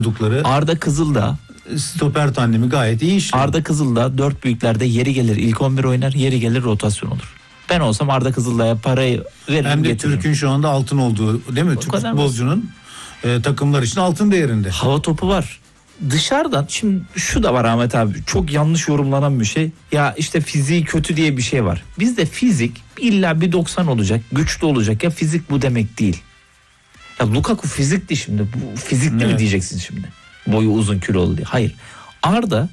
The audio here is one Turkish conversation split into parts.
Arda Kızıldağ stoper tandemi gayet iyi iş. Arda Kızıldağ 4 büyüklerde yeri gelir ilk 11 oynar, yeri gelir rotasyon olur. Ben olsam Arda Kızıldağ'a parayı veririm, hem de getiririm. Türk'ün şu anda altın olduğu, değil mi? Türk futbolcunun takımlar için altın değerinde. Hava topu var. Dışarıdan şimdi şu da var Ahmet abi, çok yanlış yorumlanan bir şey. Ya işte fiziği kötü diye bir şey var. Bizde fizik illa bir 90 olacak, güçlü olacak. Ya fizik bu demek değil. Ya Lukaku fizikli şimdi. Bu fizikli mi diyeceksin şimdi? Boyu uzun, kilolu diye. Hayır. Arda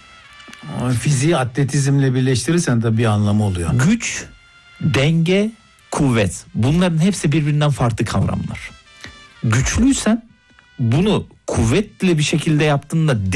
fiziği atletizmle birleştirirsen de bir anlamı oluyor. Güç, denge, kuvvet. Bunların hepsi birbirinden farklı kavramlar. Güçlüysen bunu kuvvetli bir şekilde yaptığında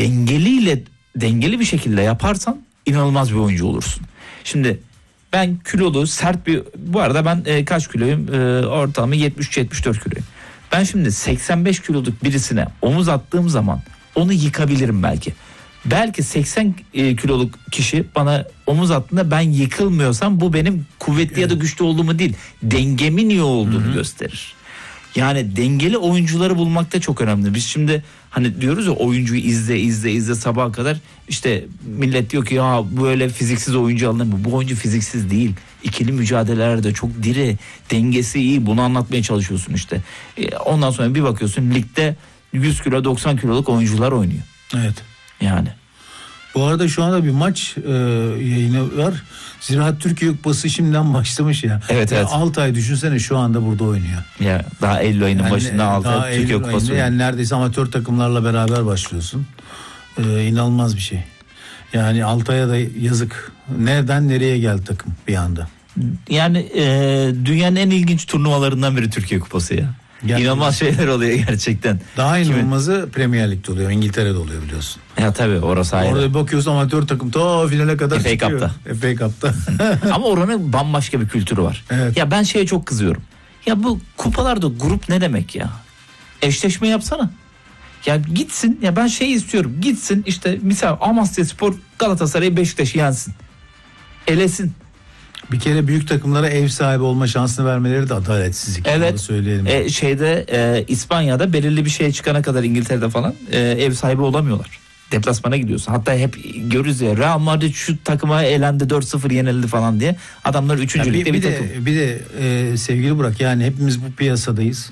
dengeli bir şekilde yaparsan inanılmaz bir oyuncu olursun. Şimdi ben kilolu, sert bu arada ben kaç kiloyum? Ortalama 73-74 kiloyum. Ben şimdi 85 kiloluk birisine omuz attığım zaman onu yıkabilirim belki. Belki 80 kiloluk kişi bana omuz attığında ben yıkılmıyorsam bu benim kuvvetli ya da güçlü olduğumu değil, dengemin iyi olduğunu gösterir. Yani dengeli oyuncuları bulmak da çok önemli. Biz şimdi hani diyoruz ya, oyuncuyu izle sabaha kadar. İşte millet diyor ki ya böyle fiziksiz oyuncu alınır mı? Bu oyuncu fiziksiz değil. İkili mücadelelerde çok diri, dengesi iyi. Bunu anlatmaya çalışıyorsun işte. Ondan sonra bir bakıyorsun ligde 100 kilo 90 kiloluk oyuncular oynuyor. Evet. Yani. Bu arada şu anda bir maç yayını var. Ziraat Türkiye Kupası şimdiden başlamış ya. Evet. 6 ay düşünsene şu anda burada oynuyor. Ya daha Eylül ayının başında 6 ay Türkiye Kupası oynuyor. Yani neredeyse amatör takımlarla beraber başlıyorsun. İnanılmaz bir şey. Yani Altay'a da yazık. Nereden nereye geldi takım bir anda. Yani dünyanın en ilginç turnuvalarından biri Türkiye Kupası ya. İnanılmaz şeyler oluyor gerçekten. Daha inanılmazı Premier Lig'de oluyor. İngiltere'de oluyor biliyorsun. Ya tabii orası ayrı. Orada bakıyorsun amatör takım ta finale kadar FA çıkıyor. FA Cup'ta. Ama oranın bambaşka bir kültürü var. Evet. Ya ben şeye çok kızıyorum. Ya bu kupalarda grup ne demek ya? Eşleşme yapsana. Ya gitsin, ya ben şey istiyorum. Gitsin işte misal Amasyaspor Galatasaray'ı Beşiktaş'ı yensin. Elesin. Bir kere büyük takımlara ev sahibi olma şansını vermeleri de adaletsizlik. Evet. Söyleyelim. İspanya'da belirli bir şeye çıkana kadar İngiltere'de falan ev sahibi olamıyorlar. Deplasmana gidiyorsun. Hatta hep görürüz ya, Real Madrid şu takıma elendi 4-0 yenildi falan diye. Adamlar 3. ligde bir takım. Bir de sevgili Burak, yani hepimiz bu piyasadayız.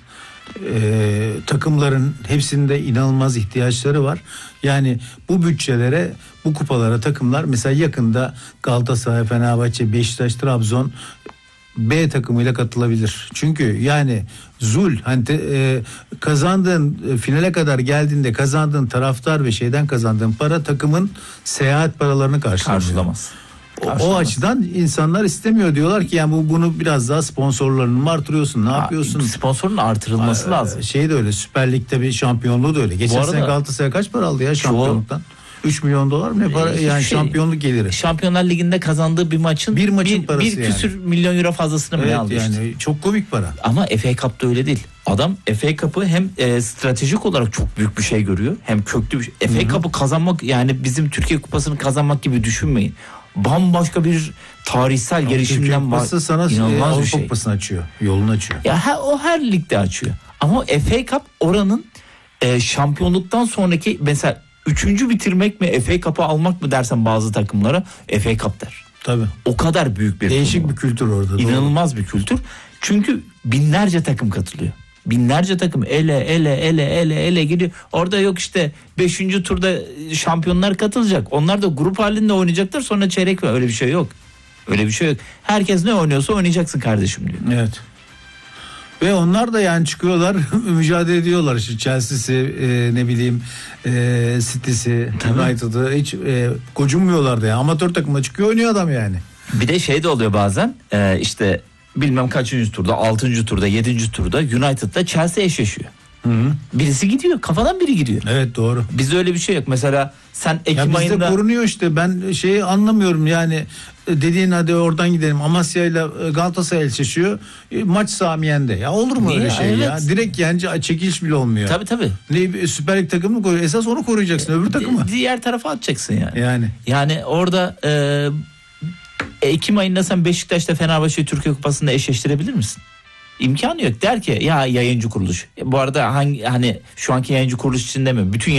Takımların hepsinde inanılmaz ihtiyaçları var. Yani bu bütçelere, bu kupalara takımlar mesela yakında Galatasaray, Fenerbahçe, Beşiktaş, Trabzon B takımıyla katılabilir. Çünkü yani hani kazandığın finale kadar geldiğinde kazandığın taraftar ve şeyden kazandığın para takımın seyahat paralarını karşılamaz. O açıdan insanlar istemiyor, diyorlar ki yani bunu biraz daha sponsorlarını mı artırıyorsun, ne yapıyorsun? Sponsorun artırılması lazım. Şey de öyle, Süper Lig'de bir şampiyonluğu da öyle. Geçen sene Galatasaray kaç para aldı ya şampiyonluktan? 3 milyon dolar mı ne para, yani şampiyonluk geliri. Şampiyonlar Ligi'nde kazandığı bir maçın parası bir küsür milyon euro fazlasını mı aldı yani işte. Çok komik para. Ama FA Cup'ta öyle değil. Adam FA Cup'ı hem stratejik olarak çok büyük bir şey görüyor, hem köklü bir şey. FA Cup'ı kazanmak, yani bizim Türkiye Kupası'nı kazanmak gibi düşünmeyin. Bambaşka bir tarihsel gelişimden var. Sana Avrupa Kupası'nı açıyor, yolunu açıyor. Ya o her ligde açıyor. Ama FA Cup oranın şampiyonluktan sonraki, mesela 3. bitirmek mi FA Cup'ı almak mı dersen bazı takımlara, FA Cup der. Tabii. O kadar büyük bir değişik bir kültür orada. İnanılmaz bir kültür. Çünkü binlerce takım katılıyor. Binlerce takım ele gidiyor. Orada yok işte 5. turda şampiyonlar katılacak. Onlar da grup halinde oynayacaklar, sonra çeyrek var. Öyle bir şey yok. Öyle bir şey yok. Herkes ne oynuyorsa oynayacaksın kardeşim diyor. Evet. Ve onlar da yani çıkıyorlar mücadele ediyorlar. İşte Chelsea'si, ne bileyim City'si, United'ı hiç gocunmuyorlar da yani. Amatör takımda çıkıyor, oynuyor adam yani. Bir de şey de oluyor bazen, işte bilmem kaçıncı turda, 6. turda, 7. turda United'da Chelsea eşleşiyor. Birisi gidiyor, kafadan biri gidiyor. Evet, doğru. Bizde öyle bir şey yok. Mesela sen Ekim ayında... Bizde korunuyor işte, ben şeyi anlamıyorum yani, dediğin hadi oradan gidelim, Amasya ile Galatasaray eşleşiyor, maç Samiyen'de. Ya olur mu öyle şey ya? Direkt yani çekiliş bile olmuyor. Tabii. Süper Lig takımı mı koruyor? Esas onu koruyacaksın, öbür takımı. Diğer tarafa atacaksın yani. Yani orada Ekim ayında sen Beşiktaş'ta Fenerbahçe'yi Türkiye Kupası'nda eşleştirebilir misin? İmkanı yok. Der ki ya yayıncı kuruluş. Bu arada hani şu anki yayıncı kuruluş için demiyorum. Bütün